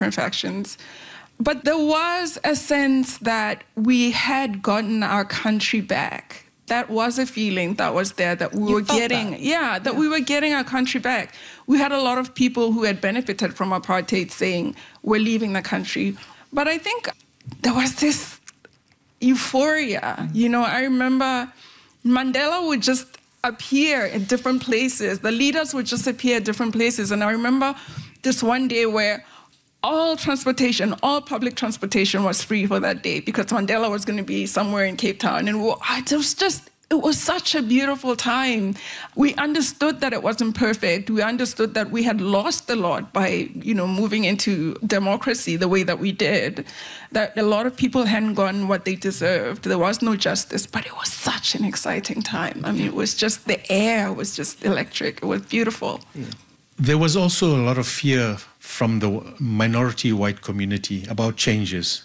factions. But there was a sense that we had gotten our country back. That was a feeling that was there, that we were getting, we were getting our country back. We had a lot of people who had benefited from apartheid saying, we're leaving the country. But I think there was this euphoria. You know, I remember Mandela would just appear in different places. The leaders would just appear at different places. And I remember this one day where all public transportation was free for that day because Mandela was going to be somewhere in Cape Town. And it was such a beautiful time. We understood that it wasn't perfect. We understood that we had lost a lot by, moving into democracy the way that we did, that a lot of people hadn't gotten what they deserved. There was no justice, but it was such an exciting time. I mean, it was just, the air was just electric. It was beautiful. Yeah. There was also a lot of fear from the minority white community about changes.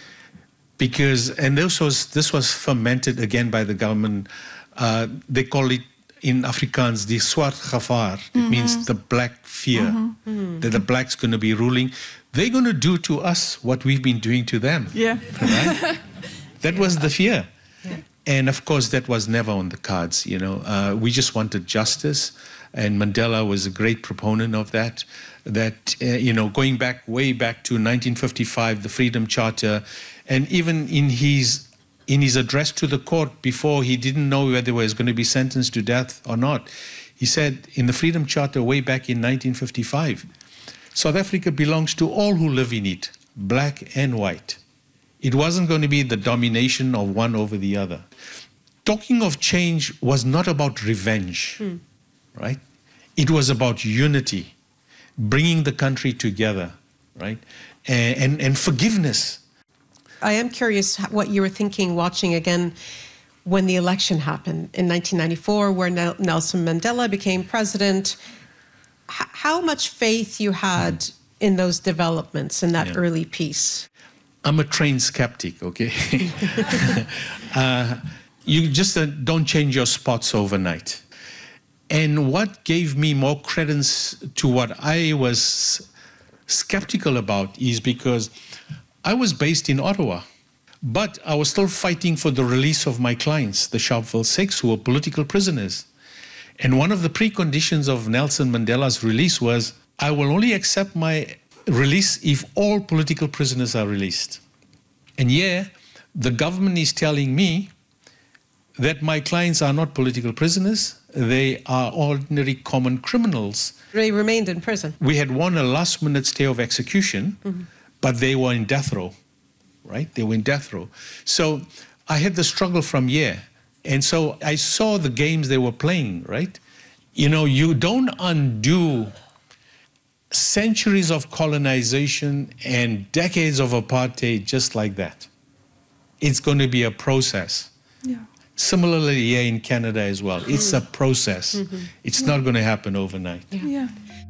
This was fermented again by the government. They call it in Afrikaans the swart gevaar. It means the black fear, that the blacks going to be ruling. They're going to do to us what we've been doing to them. Yeah. Right? That was the fear. Yeah. And of course, that was never on the cards. We just wanted justice. And Mandela was a great proponent of that. Going way back to 1955, the Freedom Charter, and even in his address to the court before he didn't know whether he was going to be sentenced to death or not, he said in the Freedom Charter way back in 1955, South Africa belongs to all who live in it, black and white. It wasn't going to be the domination of one over the other. Talking of change was not about revenge. Right? It was about unity, bringing the country together, right? And forgiveness. I am curious what you were thinking watching again when the election happened in 1994, where Nelson Mandela became president. How much faith you had in those developments in that early piece? I'm a trained skeptic, okay? You just don't change your spots overnight. And what gave me more credence to what I was skeptical about is because I was based in Ottawa, but I was still fighting for the release of my clients, the Sharpeville Six, who were political prisoners. And one of the preconditions of Nelson Mandela's release was, I will only accept my release if all political prisoners are released. And the government is telling me that my clients are not political prisoners. They are ordinary common criminals. They remained in prison. We had won a last-minute stay of execution, but they were in death row, right? They were in death row. So I had the struggle from and so I saw the games they were playing, right? You don't undo centuries of colonization and decades of apartheid just like that. It's going to be a process. Yeah. Similarly, here in Canada as well. It's a process. It's not going to happen overnight. Yeah.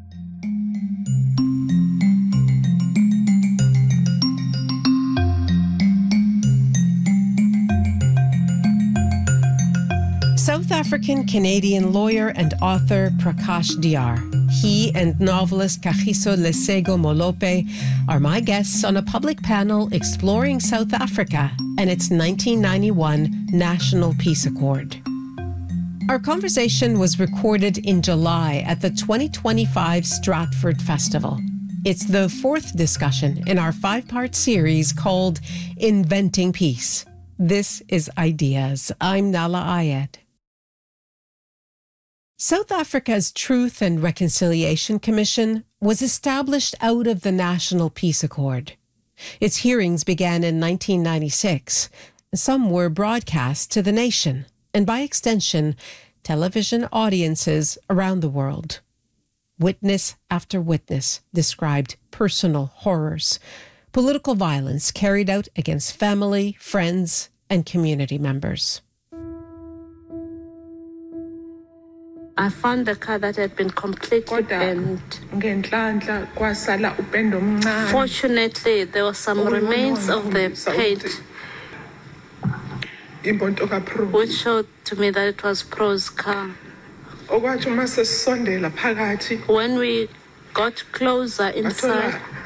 South African-Canadian lawyer and author Prakash Diyar. He and novelist Kagiso Lesego Molope are my guests on a public panel exploring South Africa and its 1991 National Peace Accord. Our conversation was recorded in July at the 2025 Stratford Festival. It's the fourth discussion in our 5-part series called Inventing Peace. This is Ideas. I'm Nala Ayed. South Africa's Truth and Reconciliation Commission was established out of the National Peace Accord. Its hearings began in 1996. Some were broadcast to the nation, and by extension, television audiences around the world. Witness after witness described personal horrors, political violence carried out against family, friends, and community members. I found the car that had been completely burned. Fortunately, there were some remains of the paint, which showed to me that it was Pro's car. When we got closer inside,